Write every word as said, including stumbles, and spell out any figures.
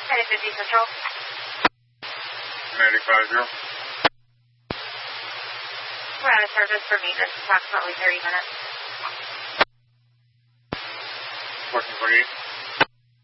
Headed fifty Central. ninety-five zero. We're out of service for maintenance, approximately thirty minutes. fourteen forty-eight.